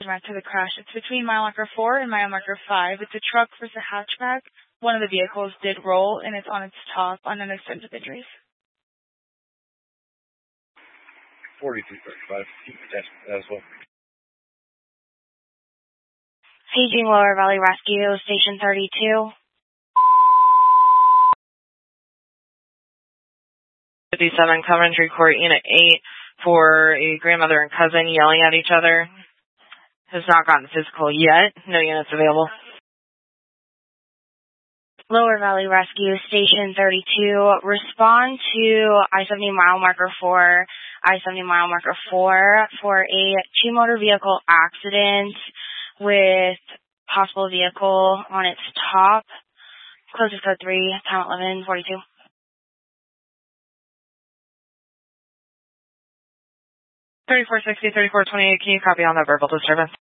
aftermath to the crash. It's between mile marker 4 and mile marker 5. It's a truck versus a hatchback. One of the vehicles did roll, and it's on its top on an extent of injuries. 4235. As well. Paging Lower Valley Rescue, Station 32. 57 Coventry Court, Unit 8, for a grandmother and cousin yelling at each other. Has not gotten physical yet. No units available. Lower Valley Rescue, Station 32. Respond to I-70 mile marker 4, I-70 mile marker 4 for a two motor vehicle accident with possible vehicle on its top. Closest code 3, time 11:42. 3460, 3428, can you copy on that verbal disturbance?